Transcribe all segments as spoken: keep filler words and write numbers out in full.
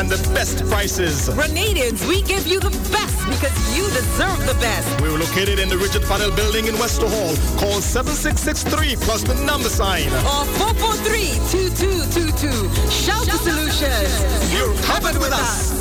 and the best prices. Grenadians, we give you the best because you deserve the best. We're located in the Richard Panel Building in Wester Hall. Call seven six six three plus the number sign. Or four four three, two two two two. Shout to Solutions. You're covered with us.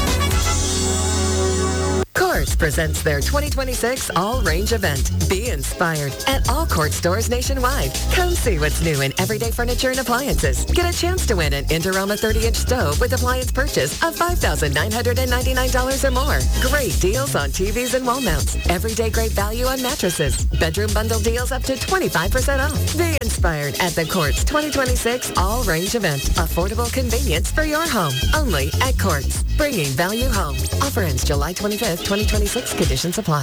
Courts presents their twenty twenty-six all-range event. Be inspired at all Court stores nationwide. Come see what's new in everyday furniture and appliances. Get a chance to win an Indorama thirty-inch stove with appliance purchase of five thousand nine hundred ninety-nine dollars or more. Great deals on T Vs and wall mounts. Everyday great value on mattresses. Bedroom bundle deals up to twenty-five percent off. Be inspired at the Courts twenty twenty-six all-range event. Affordable convenience for your home. Only at Courts. Bringing value home. Offer ends July twenty-fifth, twenty twenty-six. Conditions apply.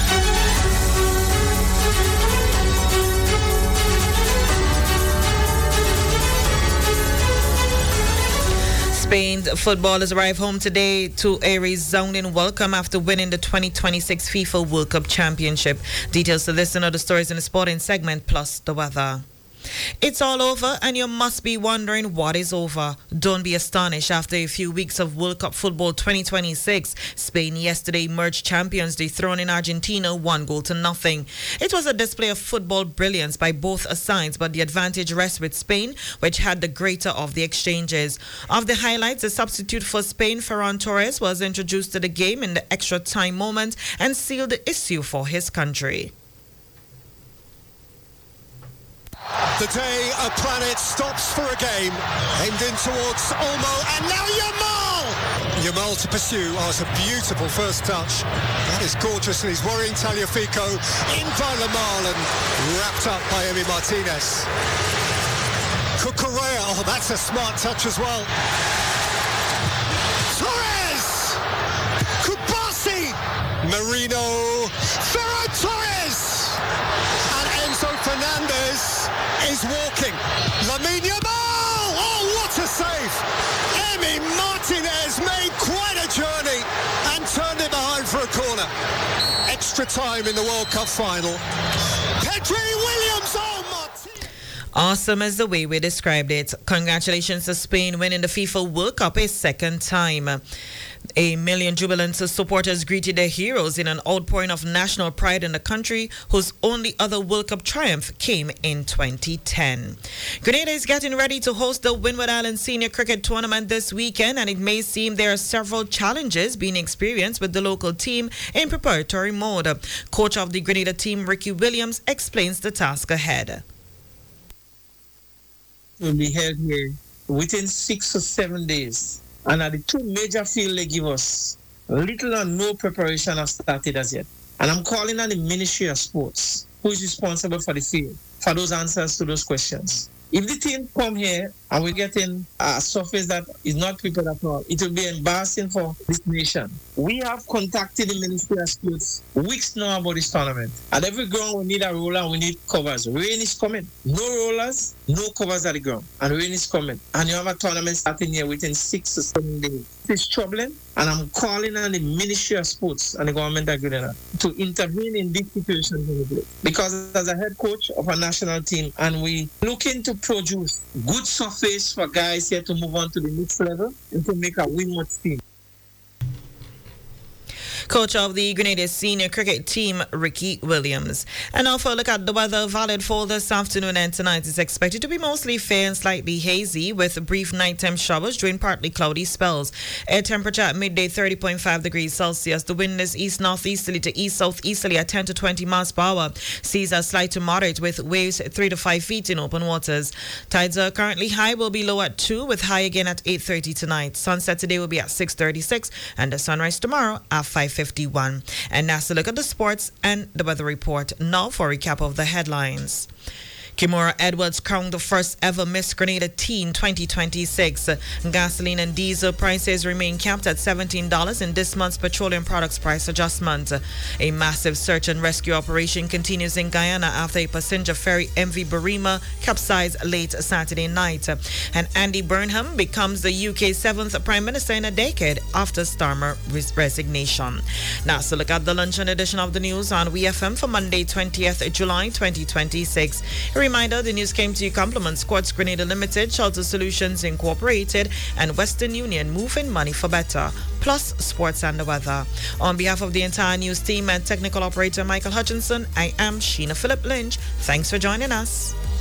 Spain's footballers arrive home today to a resounding welcome after winning the twenty twenty-six FIFA World Cup Championship. Details to this and other stories in the sporting segment, plus the weather. It's all over and you must be wondering what is over. Don't be astonished. After a few weeks of World Cup football twenty twenty-six, Spain yesterday emerged champions, dethroning Argentina one goal to nothing. It was a display of football brilliance by both sides, but the advantage rests with Spain, which had the greater of the exchanges. Of the highlights, the substitute for Spain, Ferran Torres, was introduced to the game in the extra time moment and sealed the issue for his country. The day a planet stops for a game, aimed in towards Olmo, and now Yamal! Yamal to pursue. Oh, it's a beautiful first touch. That is gorgeous, and he's worrying Tagliafico in by Lamal and wrapped up by Emi Martinez. Cucurella, oh, that's a smart touch as well. Torres! Kubasi! Marino! Ferran Torres! And Enzo Fernandez is walking. Lamine Yamal! Oh, what a save! Emi Martinez made quite a journey and turned it behind for a corner. Extra time in the World Cup final. Pedri Williams! Oh, Martinez! Awesome is the way we described it. Congratulations to Spain winning the FIFA World Cup a second time. A million jubilant supporters greeted their heroes in an outpouring of national pride in the country, whose only other World Cup triumph came in twenty ten. Grenada is getting ready to host the Windward Islands Senior Cricket Tournament this weekend, and it may seem there are several challenges being experienced with the local team in preparatory mode. Coach of the Grenada team, Ricky Williams, explains the task ahead. Will be held here within six or seven days. And at the two major fields they give us, little or no preparation has started as yet. And I'm calling on the Ministry of Sports, who is responsible for the field, for those answers to those questions. If the team come here and we get in a surface that is not prepared at all, it will be embarrassing for this nation. We have contacted the Ministry of Sports weeks now about this tournament. At every ground, we need a roller and we need covers. Rain is coming. No rollers, no covers at the ground. And rain is coming. And you have a tournament starting here within six to seven days. It's troubling. And I'm calling on the Ministry of Sports and the government of Grenada to intervene in this situation. Because as a head coach of a national team, and we looking to produce good surface for guys here to move on to the next level and to make a win-watch team. Coach of the Grenada senior cricket team, Ricky Williams. And now for a look at the weather valid for this afternoon and tonight. Is expected to be mostly fair and slightly hazy with brief nighttime showers during partly cloudy spells. Air temperature at midday thirty point five degrees Celsius. The wind is east northeasterly to east southeasterly at ten to twenty miles per hour. Seas are slight to moderate with waves three to five feet in open waters. Tides are currently high, will be low at two with high again at eight thirty tonight. Sunset today will be at six thirty-six and the sunrise tomorrow at five fifty-one. And that's a look at the sports and the weather report. Now for a recap of the headlines. Kimora Edwards crowned the first ever Miss Grenada Teen twenty twenty-six. Gasoline and diesel prices remain capped at seventeen dollars in this month's petroleum products price adjustment. A massive search and rescue operation continues in Guyana after a passenger ferry M V Barima capsized late Saturday night. And Andy Burnham becomes the U K's seventh Prime Minister in a decade after Starmer's resignation. Now, so look at the luncheon edition of the news on W F M for Monday, twentieth July twenty twenty-six. Reminder, the news came to you compliments Quartz Grenada Limited, Shelter Solutions Incorporated, and Western Union, moving money for better, plus sports and the weather. On behalf of the entire news team and technical operator Michael Hutchinson, I am Sheena Phillip Lynch. Thanks for joining us.